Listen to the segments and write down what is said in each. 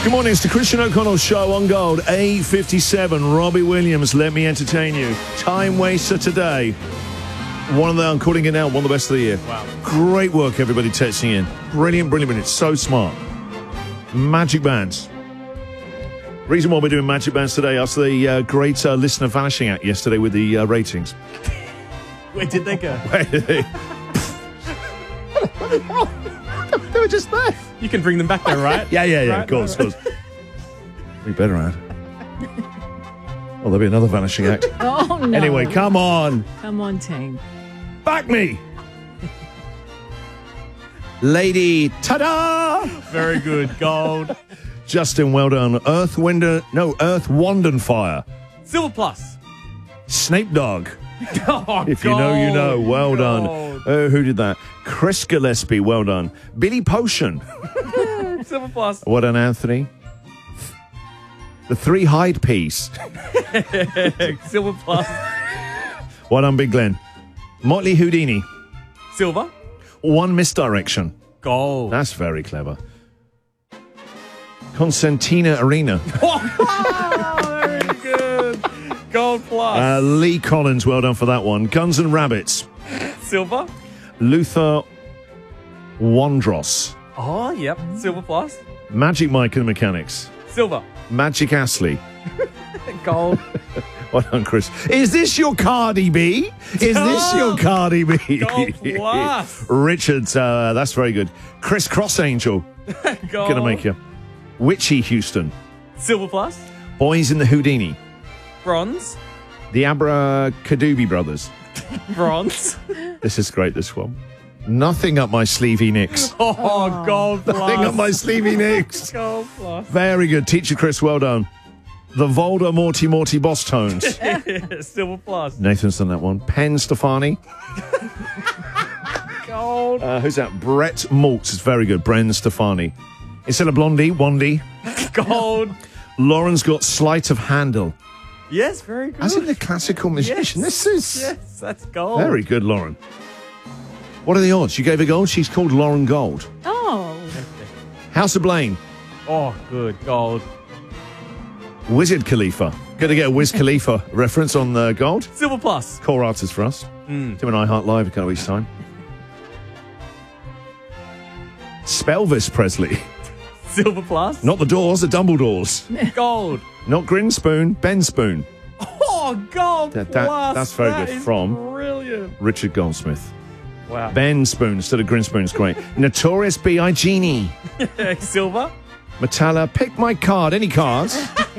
Good morning, it's the Christian O'Connell Show on Gold. 8:57, Robbie Williams, Let Me Entertain You. Time waster today. One of the, I'm calling it now, one of the best of the year. Wow. Great work, everybody texting in. Brilliant, brilliant, brilliant. So smart. Magic Bands. Reason why we're doing Magic Bands today, after the great listener vanishing act yesterday with the ratings. Where did they go? Where did they? They were just there. You can bring them back though, right? Yeah, Right, of course, right. of course. We better add. Oh, there'll be another vanishing act. Oh, no. Anyway, come on. Come on, team. Back me. Lady, ta-da! Very good. Gold. Justin, well done. Earth, Wind and Fire. Silver plus. Snape Dog. Oh, If you know, you know. Well done. Gold. Who did that? Chris Gillespie, well done. Billy Potion. Silver plus. Well done, Anthony. The Three Hyde Piece. Silver plus. Well done, Big Glenn. Motley Houdini. Silver. One Misdirection. Gold. That's very clever. Constantina Arena. Oh, very good. Gold plus. Lee Collins, well done for that one. Guns and Rabbits. Silver. Luther Wandros. Oh, yep. Silver plus. Magic Mike and the Mechanics. Silver. Magic Astley. Gold. Well done, Chris. Is this your Cardi B? Is this your Cardi B? Gold plus. Richard, that's very good. Chris Cross Angel. Gold. Gonna make you. Witchy Houston. Silver plus. Boys in the Houdini. Bronze. The Abracadooby Brothers. Bronze. This is great, this one. Nothing up my sleevey nicks. Oh, gold plus. Nothing up my sleevey nicks. Gold plus. Very good. Teacher Chris, well done. The Volder Morty Boss Tones. Silver plus. Nathan's done that one. Penn Stefani. Gold. Who's that? Brett Maltz is very good. Bren Stefani. Instead of Blondie, Wandy. Gold. Lauren's got Sleight of Handle. Yes, very good. As in the classical musician. Yes. This is Yes, that's gold. very good, Lauren. What are the odds? You gave her gold? She's called Lauren Gold. Oh. House of Blaine. Oh, good. Gold. Wizard Khalifa. Going to get a Wiz Khalifa reference on the gold. Silver plus. Core artist for us. Doing iHeart Live a couple each time. Spelvis Presley. Silver plus. Not the Doors, the Dumbledores. Gold. Not Grinspoon, Ben Spoon. Oh, gold plus. That's very That good. is From brilliant. Richard Goldsmith. Wow. Ben Spoon instead of Grinspoon's great. Notorious B.I.G. Silver. Metalla, pick my card. Any cards?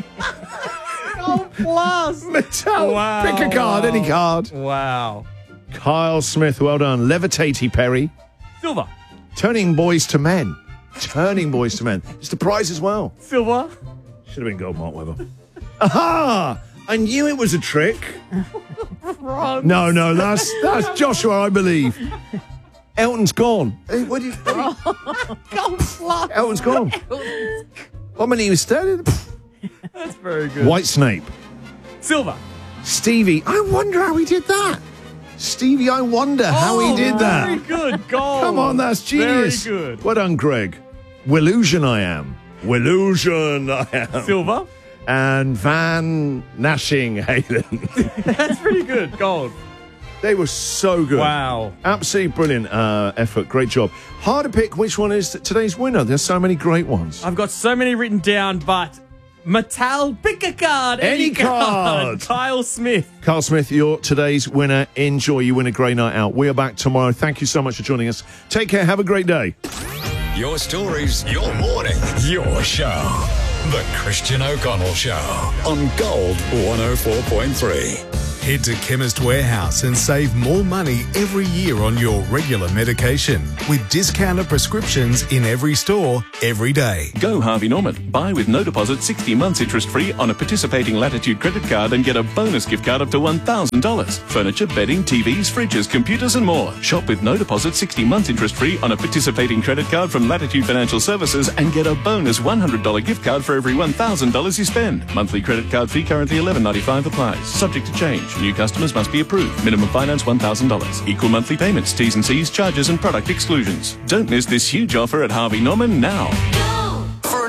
Gold plus. Metalla, Wow, pick a card. wow. Any card. Wow. Kyle Smith, well done. Levitatey Perry. Silver. Turning Boys to Men. Turning Boys to Men. It's the prize as well. Silver. Should have been gold, Mark Webber. Aha! I knew it was a trick. Bronze. No, that's Joshua, I believe. Elton's gone. Hey, what do you? Gold plus. Elton's gone. How many was there? That's very good. White Snape. Silver. Stevie. I wonder how he did that. Stevie, I wonder how he did that. Very good. Gold. Come on, that's genius. Very good. Well done, Greg. Willusion I am. Willusion I am. Silver. And Van Nashing Hayden. That's pretty good. Gold. They were so good. Wow. Absolutely brilliant effort. Great job. Hard to pick which one is today's winner. There's so many great ones. I've got so many written down, but Mattel, pick a card. Any card. Kyle Smith. Carl Smith, you're today's winner. Enjoy. You win a great night out. We are back tomorrow. Thank you so much for joining us. Take care. Have a great day. Your stories, your morning, your show. The Christian O'Connell Show on Gold 104.3. Head to Chemist Warehouse and save more money every year on your regular medication with discounted prescriptions in every store, every day. Go Harvey Norman. Buy with no deposit 60 months interest-free on a participating Latitude credit card and get a bonus gift card up to $1,000. Furniture, bedding, TVs, fridges, computers and more. Shop with no deposit 60 months interest-free on a participating credit card from Latitude Financial Services and get a bonus $100 gift card for every $1,000 you spend. Monthly credit card fee currently $11.95 applies. Subject to change. New customers must be approved. Minimum finance $1,000. Equal monthly payments, T's and C's, charges and product exclusions. Don't miss this huge offer at Harvey Norman now. For an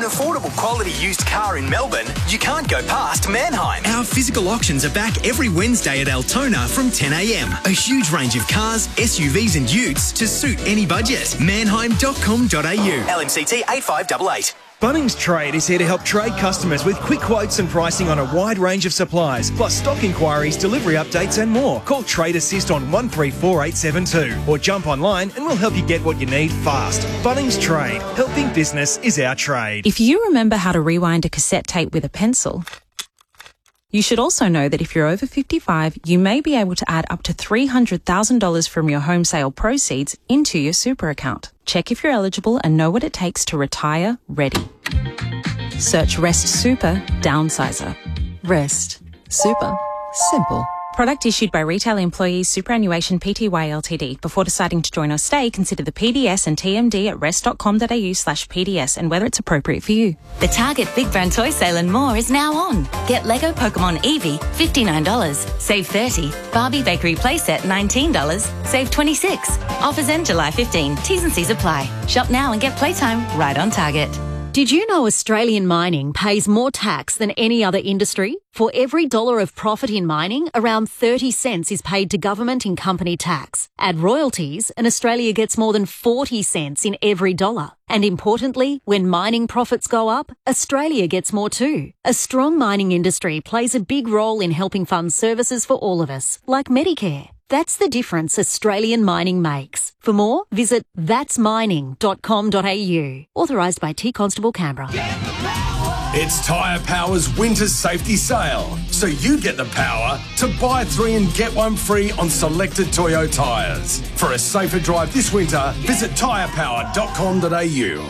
affordable quality used car in Melbourne, you can't go past Mannheim. Our physical auctions are back every Wednesday at Altona from 10 a.m. A huge range of cars, SUVs and utes to suit any budget. Mannheim.com.au. LMCT 8588. Bunnings Trade is here to help trade customers with quick quotes and pricing on a wide range of supplies, plus stock inquiries, delivery updates and more. Call Trade Assist on 134872 or jump online and we'll help you get what you need fast. Bunnings Trade. Helping business is our trade. If you remember how to rewind a cassette tape with a pencil, you should also know that if you're over 55, you may be able to add up to $300,000 from your home sale proceeds into your super account. Check if you're eligible and know what it takes to retire ready. Search Rest Super Downsizer. Rest Super Simple. Product issued by Retail Employees Superannuation Pty Ltd. Before deciding to join or stay, consider the PDS and TMD at rest.com.au/PDS and whether it's appropriate for you. The Target Big Brand Toy Sale and more is now on. Get Lego Pokemon Eevee, $59, save $30. Barbie Bakery Playset, $19, save $26. Offers end July 15. T's and C's apply. Shop now and get playtime right on Target. Did you know Australian mining pays more tax than any other industry? For every dollar of profit in mining, around 30 cents is paid to government in company tax. Add royalties, and Australia gets more than 40 cents in every dollar. And importantly, when mining profits go up, Australia gets more too. A strong mining industry plays a big role in helping fund services for all of us, like Medicare. That's the difference Australian mining makes. For more, visit thatsmining.com.au. Authorised by T Constable Canberra. It's Tyre Power's winter safety sale, so you get the power to buy 3 and get 1 free on selected Toyo tyres. For a safer drive this winter, visit tyrepower.com.au.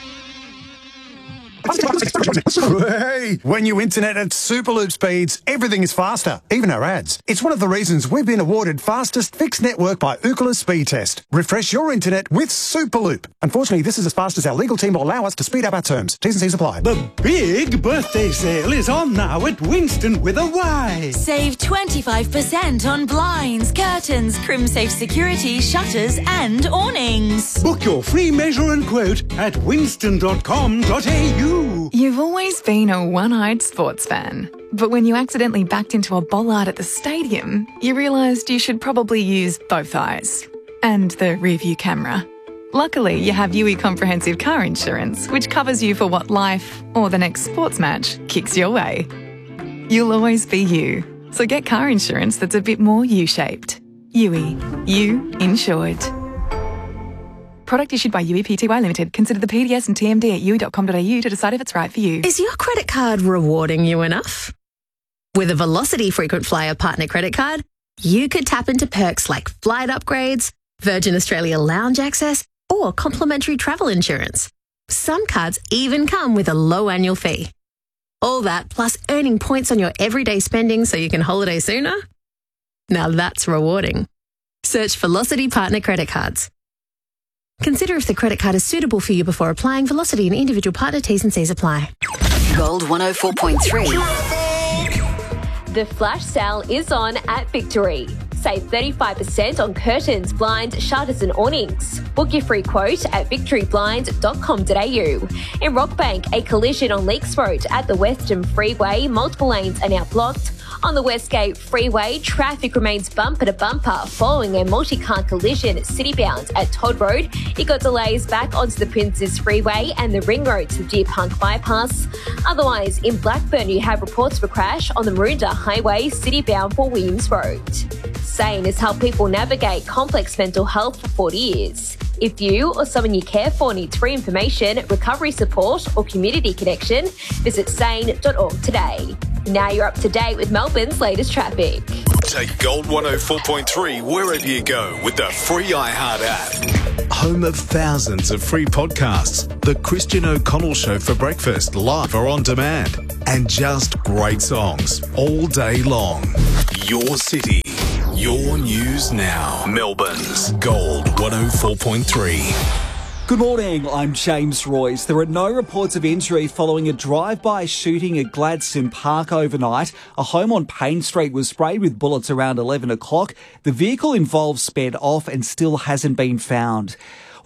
Hey, when you internet at Superloop speeds, everything is faster, even our ads. It's one of the reasons we've been awarded fastest fixed network by Ookla Speed Test. Refresh your internet with Superloop. Unfortunately, this is as fast as our legal team will allow us to speed up our terms. T's and C's apply. The big birthday sale is on now at Winston with a Y. Save 25% on blinds, curtains, CrimSafe security, shutters and awnings. Book your free measure and quote at winston.com.au. You've always been a one-eyed sports fan, but when you accidentally backed into a bollard at the stadium, you realised you should probably use both eyes and the rear-view camera. Luckily, you have UE Comprehensive Car Insurance, which covers you for what life or the next sports match kicks your way. You'll always be you, so get car insurance that's a bit more U-shaped. UE. You insured. Product issued by UE Pty Limited. Consider the PDS and TMD at UE.com.au to decide if it's right for you. Is your credit card rewarding you enough? With a Velocity Frequent Flyer Partner Credit Card, you could tap into perks like flight upgrades, Virgin Australia lounge access, or complimentary travel insurance. Some cards even come with a low annual fee. All that plus earning points on your everyday spending so you can holiday sooner? Now that's rewarding. Search Velocity Partner Credit Cards. Consider if the credit card is suitable for you before applying. Velocity and individual partner T's and C's apply. Gold 104.3. The flash sale is on at Victory. Save 35% on curtains, blinds, shutters and awnings. Book your free quote at victoryblind.com.au. In Rockbank, a collision on Leaks Road at the Western Freeway. Multiple lanes are now blocked. On the Westgate Freeway, traffic remains bumper to bumper following a multi-car collision citybound at Todd Road. It got delays back onto the Princes Freeway and the Ring Road to the Deer Park Bypass. Otherwise, in Blackburn, you have reports of a crash on the Maroondah Highway, citybound for Williams Road. SANE has helped people navigate complex mental health for 40 years. If you or someone you care for needs free information, recovery support or community connection, visit sane.org today. Now you're up to date with Melbourne's latest traffic. Take Gold 104.3 wherever you go with the free iHeart app. Home of thousands of free podcasts. The Christian O'Connell Show for breakfast, live or on demand. And just great songs all day long. Your city. Your news now. Melbourne's Gold 104.3. Good morning, I'm James Royce. There are no reports of injury following a drive-by shooting at Gladstone Park overnight. A home on Payne Street was sprayed with bullets around 11 o'clock. The vehicle involved sped off and still hasn't been found.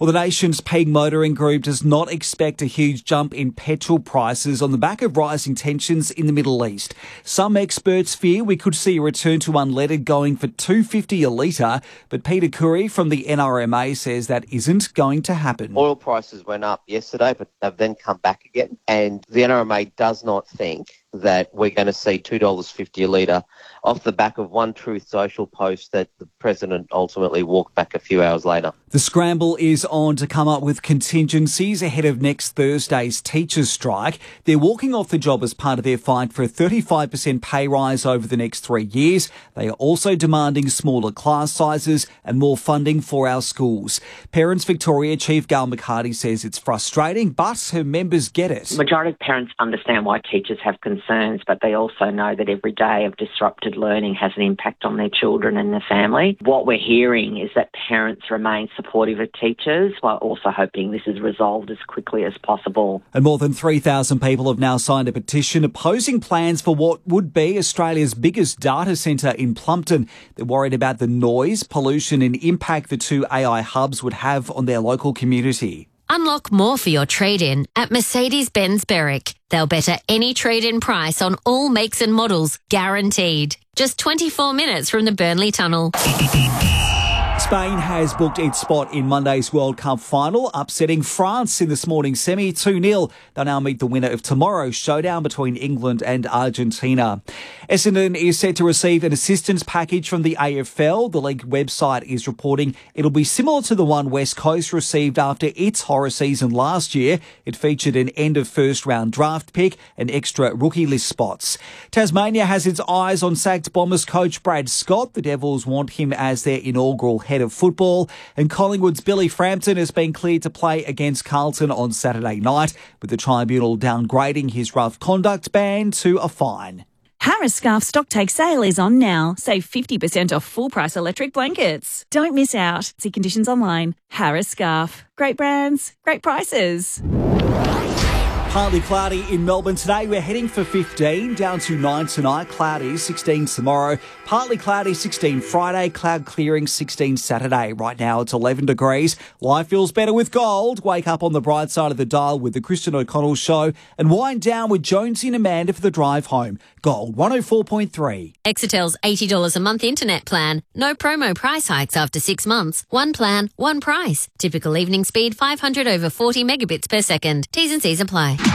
Well, the nation's peak motoring group does not expect a huge jump in petrol prices on the back of rising tensions in the Middle East. Some experts fear we could see a return to unleaded going for $2.50 a litre, but Peter Curry from the NRMA says that isn't going to happen. Oil prices went up yesterday, but they've then come back again, and the NRMA does not think that we're going to see $2.50 a litre off the back of one Truth Social post that the President ultimately walked back a few hours later. The scramble is on to come up with contingencies ahead of next Thursday's teachers' strike. They're walking off the job as part of their fight for a 35% pay rise over the next 3 years. They are also demanding smaller class sizes and more funding for our schools. Parents Victoria Chief Gail McHardy says it's frustrating, but her members get it. The majority of parents understand why teachers have concerns, but they also know that every day of disrupted learning has an impact on their children and their family. What we're hearing is that parents remain supportive of teachers while also hoping this is resolved as quickly as possible. And more than 3,000 people have now signed a petition opposing plans for what would be Australia's biggest data centre in Plumpton. They're worried about the noise, pollution and impact the two AI hubs would have on their local community. Unlock more for your trade-in at Mercedes-Benz Berwick. They'll better any trade-in price on all makes and models, guaranteed. Just 24 minutes from the Burnley Tunnel. Spain has booked its spot in Monday's World Cup final, upsetting France in this morning's semi 2-0. They'll now meet the winner of tomorrow's showdown between England and Argentina. Essendon is set to receive an assistance package from the AFL. The league website is reporting it'll be similar to the one West Coast received after its horror season last year. It featured an end of first round draft pick and extra rookie list spots. Tasmania has its eyes on sacked Bombers coach Brad Scott. The Devils want him as their inaugural head of football, and Collingwood's Billy Frampton has been cleared to play against Carlton on Saturday night, with the tribunal downgrading his rough conduct ban to a fine. Harris Scarf stock take sale is on now. Save 50% off full price electric blankets. Don't miss out. See conditions online. Harris Scarf. Great brands, great prices. Partly cloudy in Melbourne today. We're heading for 15, down to 9 tonight. Cloudy, 16 tomorrow. Partly cloudy, 16 Friday. Cloud clearing, 16 Saturday. Right now it's 11 degrees. Life feels better with gold. Wake up on the bright side of the dial with the Christian O'Connell Show and wind down with Jonesy and Amanda for the drive home. Gold 104.3. Exetel's $80 a month internet plan. No promo price hikes after 6 months. One plan, one price. Typical evening speed 500 over 40 megabits per second. T's and C's apply. Live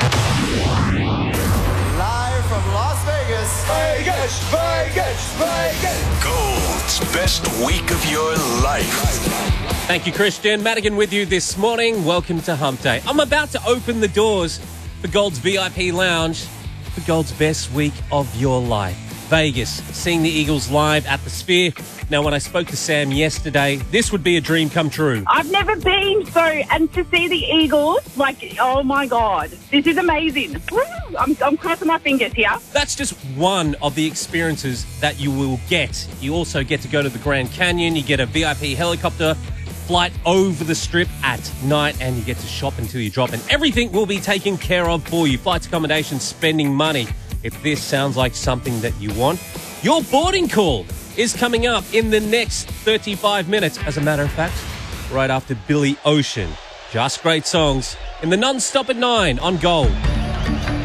from Las Vegas. Vegas, Vegas, Vegas. Gold's best week of your life. Thank you, Christian. Madigan with you this morning. Welcome to Hump Day. I'm about to open the doors for Gold's VIP Lounge for Gold's best week of your life. Vegas, seeing the Eagles live at the Sphere. Now, when I spoke to Sam yesterday, this would be a dream come true. I've never been, and to see the Eagles, oh my God, this is amazing. Woo! I'm crossing my fingers here. That's just one of the experiences that you will get. You also get to go to the Grand Canyon, you get a VIP helicopter flight over the Strip at night, and you get to shop until you drop, and everything will be taken care of for you. Flights, accommodation, spending money. If this sounds like something that you want, your boarding call is coming up in the next 35 minutes. As a matter of fact, right after Billy Ocean. Just great songs in the non-stop at 9 on Gold.